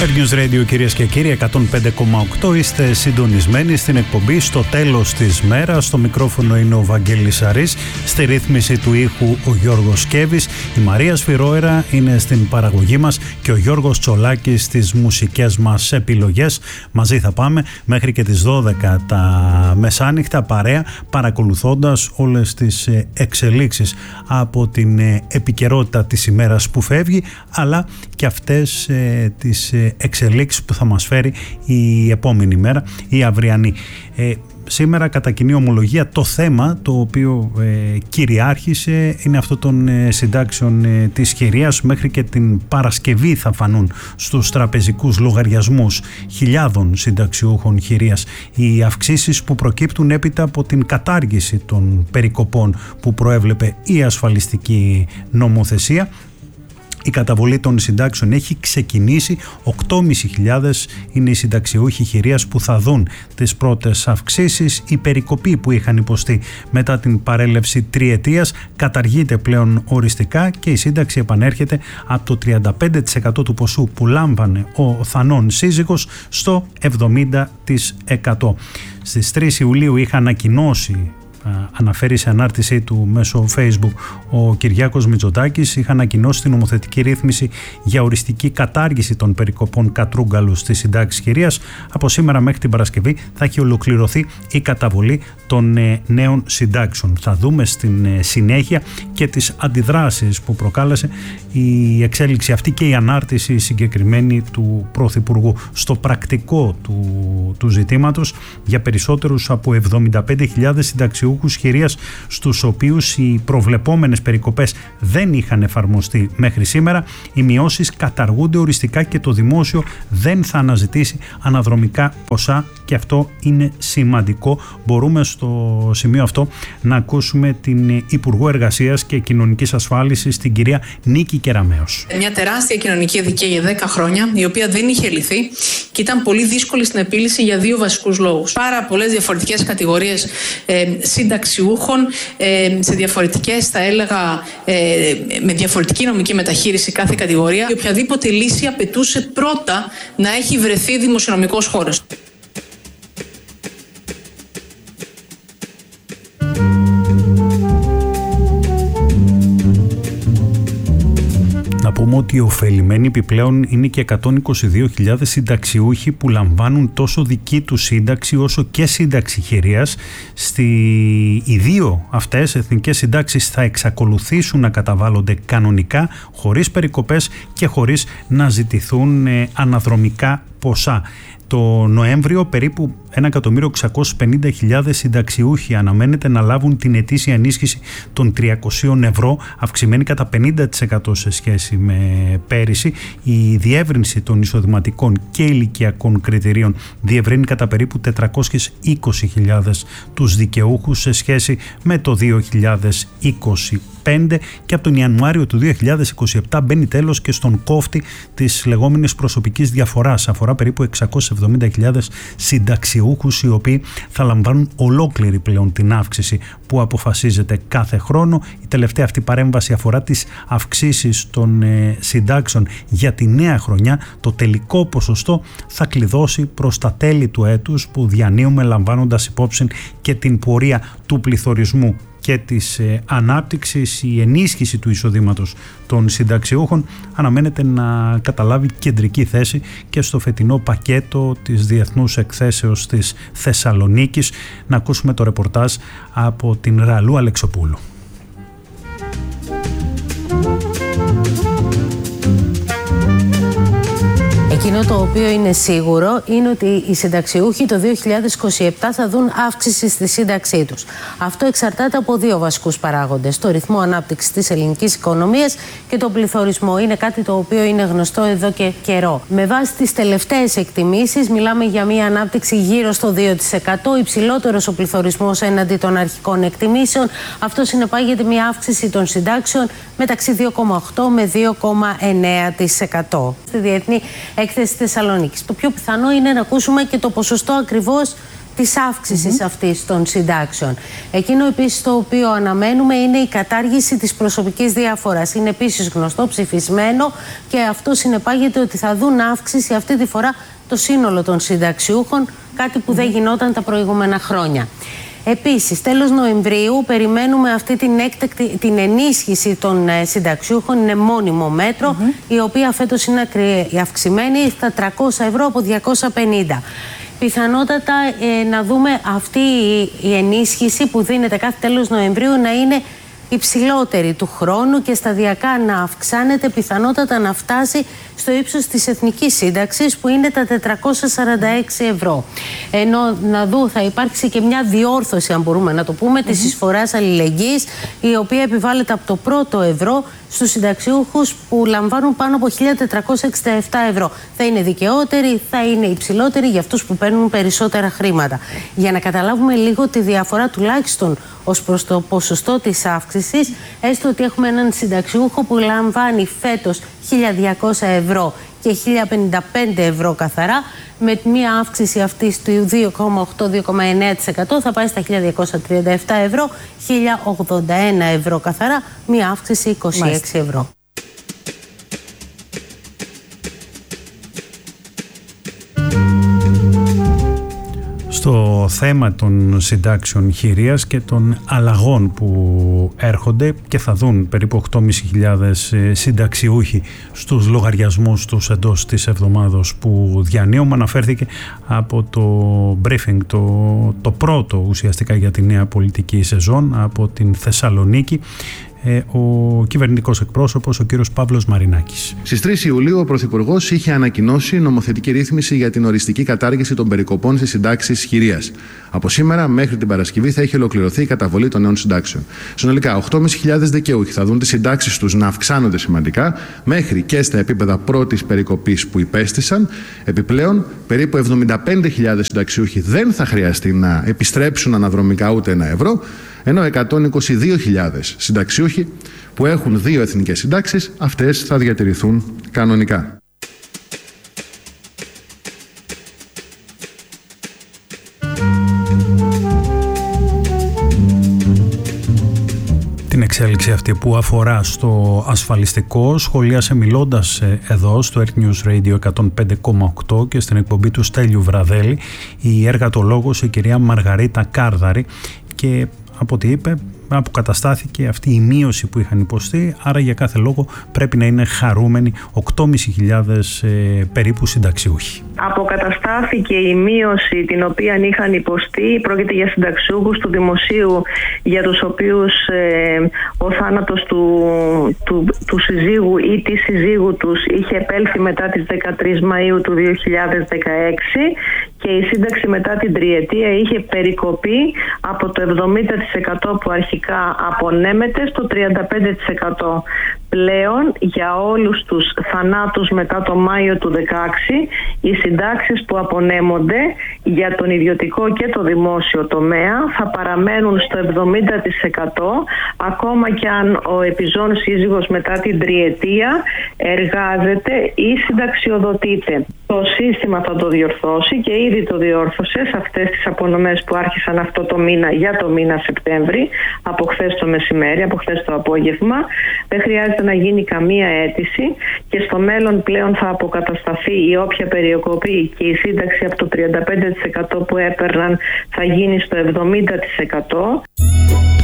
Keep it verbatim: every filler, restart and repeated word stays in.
News Radio, κυρίες και κύριοι, εκατόν πέντε κόμμα οκτώ. Είστε συντονισμένοι στην εκπομπή Στο Τέλος της Μέρας. Στο μικρόφωνο είναι ο Βαγγέλης Αρής, στη ρύθμιση του ήχου ο Γιώργος Σκέβης, η Μαρία Σφυρόερα είναι στην παραγωγή μας και ο Γιώργος Τσολάκης στις μουσικές μας επιλογές. Μαζί θα πάμε μέχρι και τις δώδεκα τα μεσάνυχτα, παρέα, παρακολουθώντας όλες τις εξελίξεις από την επικαιρότητα της ημέρας που φεύγει, αλλά και αυτές ε, τις εξελίξεις που θα μας φέρει η επόμενη μέρα, η αυριανή. Ε, σήμερα κατά κοινή ομολογία το θέμα το οποίο ε, κυριάρχησε είναι αυτό των ε, συντάξεων ε, της χειρίας. Μέχρι και την Παρασκευή θα φανούν στους τραπεζικούς λογαριασμούς χιλιάδων συνταξιούχων χειρίας οι αυξήσεις που προκύπτουν έπειτα από την κατάργηση των περικοπών που προέβλεπε η ασφαλιστική νομοθεσία. Η καταβολή των συντάξεων έχει ξεκινήσει. οκτώ χιλιάδες πεντακόσιοι είναι οι συνταξιούχοι χειρίας που θα δουν τις πρώτες αυξήσεις. Η περικοπή που είχαν υποστεί μετά την παρέλευση τριετίας καταργείται πλέον οριστικά και η σύνταξη επανέρχεται από το τριάντα πέντε τοις εκατό του ποσού που λάμβανε ο θανών σύζυγος στο εβδομήντα τοις εκατό. Στις τρεις Ιουλίου είχα ανακοινώσει, αναφέρει σε ανάρτησή του μέσω Facebook ο Κυριάκος Μητσοτάκης, είχε ανακοινώσει την νομοθετική ρύθμιση για οριστική κατάργηση των περικοπών κατρούγκαλου στις συντάξεις χειρίας. Από σήμερα μέχρι την Παρασκευή θα έχει ολοκληρωθεί η καταβολή των νέων συντάξεων. Θα δούμε στην συνέχεια και τις αντιδράσεις που προκάλεσε η εξέλιξη αυτή και η ανάρτηση συγκεκριμένη του Πρωθυπουργού. Στο πρακτικό του, του ζητήματος, για περισσότερους από εβδομήντα πέντε χιλιάδες συνταξιούχους χειρίας, στους οποίους οι προβλεπόμενες περικοπές δεν είχαν εφαρμοστεί μέχρι σήμερα, οι μειώσεις καταργούνται οριστικά και το δημόσιο δεν θα αναζητήσει αναδρομικά ποσά, και αυτό είναι σημαντικό. Μπορούμε στο σημείο αυτό να ακούσουμε την Υπουργό Εργασίας και Κοινωνικής Ασφάλισης, την κυρία Νίκη Κεραμέως. Μια τεράστια κοινωνική αδικία για δέκα χρόνια, η οποία δεν είχε λυθεί και ήταν πολύ δύσκολη στην επίλυση για δύο βασικούς λόγους. Πάρα πολλές διαφορετικές κατηγορίες ε, συνταξιούχων, ε, σε διαφορετικές, θα έλεγα, ε, με διαφορετική νομική μεταχείριση κάθε κατηγορία. Και οποιαδήποτε λύση απαιτούσε πρώτα να έχει βρεθεί δημοσιονομικός χώρος. Να πούμε ότι ωφελημένοι επιπλέον είναι και εκατόν είκοσι δύο χιλιάδες συνταξιούχοι που λαμβάνουν τόσο δική του σύνταξη όσο και σύνταξη χειρίας. Στη... Οι δύο αυτές εθνικές συντάξεις θα εξακολουθήσουν να καταβάλλονται κανονικά, χωρίς περικοπές και χωρίς να ζητηθούν ε, αναδρομικά ποσά. Το Νοέμβριο περίπου ένα εκατομμύριο εξακόσιες πενήντα χιλιάδες συνταξιούχοι αναμένεται να λάβουν την ετήσια ενίσχυση των τριακόσια ευρώ, αυξημένη κατά πενήντα τοις εκατό σε σχέση με πέρυσι. Η διεύρυνση των εισοδηματικών και ηλικιακών κριτηρίων διευρύνει κατά περίπου τετρακόσιες είκοσι χιλιάδες τους δικαιούχους σε σχέση με το δύο χιλιάδες είκοσι πέντε, και από τον Ιανουάριο του δύο χιλιάδες είκοσι επτά μπαίνει τέλος και στον κόφτη της λεγόμενης προσωπικής διαφοράς. Αφορά περίπου εξακόσιες εβδομήντα χιλιάδες συνταξιούχους, οι οποίοι θα λαμβάνουν ολόκληρη πλέον την αύξηση που αποφασίζεται κάθε χρόνο. Η τελευταία αυτή παρέμβαση αφορά τις αυξήσεις των ε, συντάξεων για τη νέα χρονιά. Το τελικό ποσοστό θα κλειδώσει προς τα τέλη του έτους που διανύουμε, λαμβάνοντας υπόψη και την πορεία του πληθωρισμού και της ε, ανάπτυξης. Η ενίσχυση του εισοδήματος των συνταξιούχων αναμένεται να καταλάβει κεντρική θέση και στο φετινό πακέτο της Διεθνούς Εκθέσεως της Θεσσαλονίκης. Να ακούσουμε το ρεπορτάζ από την Ραλού Αλεξοπούλου. Εκείνο το οποίο είναι σίγουρο είναι ότι οι συνταξιούχοι το δύο χιλιάδες είκοσι επτά θα δουν αύξηση στη σύνταξή τους. Αυτό εξαρτάται από δύο βασικούς παράγοντες: το ρυθμό ανάπτυξης της ελληνικής οικονομίας και τον πληθωρισμό. Είναι κάτι το οποίο είναι γνωστό εδώ και καιρό. Με βάση τις τελευταίες εκτιμήσεις, μιλάμε για μια ανάπτυξη γύρω στο δύο τοις εκατό, υψηλότερος ο πληθωρισμός έναντι των αρχικών εκτιμήσεων. Αυτό συνεπάγεται μια αύξηση των συντάξεων μεταξύ δύο κόμμα οκτώ με δύο κόμμα εννέα τοις εκατό. Στη Διεθνή Έκθεση Θεσσαλονίκης. Το πιο πιθανό είναι να ακούσουμε και το ποσοστό ακριβώς της αύξησης mm-hmm. αυτής των συντάξεων. Εκείνο επίσης το οποίο αναμένουμε είναι η κατάργηση της προσωπικής διαφοράς. Είναι επίσης γνωστό, ψηφισμένο, και αυτό συνεπάγεται ότι θα δουν αύξηση αυτή τη φορά το σύνολο των συνταξιούχων, κάτι που mm-hmm. δεν γινόταν τα προηγούμενα χρόνια. Επίσης, τέλος Νοεμβρίου περιμένουμε αυτή την, έκτακτη, την ενίσχυση των ε, συνταξιούχων, είναι μόνιμο μέτρο, mm-hmm. η οποία φέτος είναι αυξημένη στα τριακόσια ευρώ από διακόσια πενήντα. Πιθανότατα ε, να δούμε αυτή η, η ενίσχυση που δίνεται κάθε τέλος Νοεμβρίου να είναι υψηλότερη του χρόνου και σταδιακά να αυξάνεται, πιθανότατα να φτάσει στο ύψος της Εθνικής Σύνταξης που είναι τα τετρακόσια σαράντα έξι ευρώ. Ενώ να δω θα υπάρξει και μια διόρθωση, αν μπορούμε να το πούμε, mm-hmm. της εισφοράς αλληλεγγύης, η οποία επιβάλλεται από το πρώτο ευρώ στους συνταξιούχους που λαμβάνουν πάνω από χίλια τετρακόσια εξήντα επτά ευρώ. Θα είναι δικαιότερη, θα είναι υψηλότερη για αυτούς που παίρνουν περισσότερα χρήματα. Για να καταλάβουμε λίγο τη διαφορά, τουλάχιστον ως προς το ποσοστό της αύξησης, έστω ότι έχουμε έναν συνταξιούχο που λαμβάνει φέτος χίλια διακόσια ευρώ και χίλια πενήντα πέντε ευρώ καθαρά, με μια αύξηση αυτή του δύο κόμμα οκτώ με δύο κόμμα εννέα τοις εκατό θα πάει στα χίλια διακόσια τριάντα επτά ευρώ, χίλια ογδόντα ένα ευρώ καθαρά, μια αύξηση είκοσι έξι ευρώ. Στο θέμα των συντάξεων χειρίας και των αλλαγών που έρχονται και θα δουν περίπου οκτώ χιλιάδες πεντακόσιοι συνταξιούχοι στους λογαριασμούς τους εντός της εβδομάδος που διανύουμε, αναφέρθηκε από το briefing, το, το πρώτο ουσιαστικά για τη νέα πολιτική σεζόν από την Θεσσαλονίκη, ο κυβερνητικός εκπρόσωπος, ο κύριος Παύλος Μαρινάκης. Στις τρεις Ιουλίου, ο Πρωθυπουργός είχε ανακοινώσει νομοθετική ρύθμιση για την οριστική κατάργηση των περικοπών στις συντάξεις χειρίας. Από σήμερα μέχρι την Παρασκευή θα έχει ολοκληρωθεί η καταβολή των νέων συντάξεων. Συνολικά, οκτώ χιλιάδες πεντακόσιοι δικαιούχοι θα δουν τις συντάξεις τους να αυξάνονται σημαντικά, μέχρι και στα επίπεδα πρώτης περικοπής που υπέστησαν. Επιπλέον, περίπου εβδομήντα πέντε χιλιάδες συνταξιούχοι δεν θα χρειαστεί να επιστρέψουν αναδρομικά ούτε ένα ευρώ, ενώ εκατόν είκοσι δύο χιλιάδες συνταξιούχοι που έχουν δύο εθνικές συντάξεις, αυτές θα διατηρηθούν κανονικά. Την εξέλιξη αυτή που αφορά στο ασφαλιστικό σχολίασε μιλώντας εδώ στο Earth News Radio εκατόν πέντε κόμμα οκτώ και στην εκπομπή του Στέλιου Βραδέλη η εργατολόγος η κυρία Μαργαρίτα Κάρδαρη, και από ό,τι είπε αποκαταστάθηκε αυτή η μείωση που είχαν υποστεί, άρα για κάθε λόγο πρέπει να είναι χαρούμενοι οκτώ χιλιάδες πεντακόσιοι ε, περίπου συνταξιούχοι. Αποκαταστάθηκε η μείωση την οποία είχαν υποστεί. Πρόκειται για συνταξιούχους του δημοσίου για τους οποίους ε, ο θάνατος του, του, του συζύγου ή της συζύγου τους είχε επέλθει μετά τις δεκατρείς Μαΐου του δύο χιλιάδες δεκαέξι και η σύνταξη μετά την τριετία είχε περικοπεί από το εβδομήντα τοις εκατό που αρχικά απονέμεται στο τριάντα πέντε τοις εκατό. Πλέον για όλους τους θανάτους μετά το Μάιο του δύο χιλιάδες δεκαέξι οι συντάξεις που απονέμονται για τον ιδιωτικό και το δημόσιο τομέα θα παραμένουν στο εβδομήντα τοις εκατό, ακόμα και αν ο επιζών σύζυγος μετά την τριετία εργάζεται ή συνταξιοδοτείται. Το σύστημα θα το διορθώσει και ήδη το διόρθωσε σε αυτές τις απονομές που άρχισαν αυτό το μήνα για το μήνα Σεπτέμβρη, από χθες το μεσημέρι, από χθες το απόγευμα. Δεν χρειάζεται να γίνει καμία αίτηση και στο μέλλον πλέον θα αποκατασταθεί η όποια περικοπή και η σύνταξη από το τριάντα πέντε τοις εκατό που έπαιρναν θα γίνει στο εβδομήντα τοις εκατό.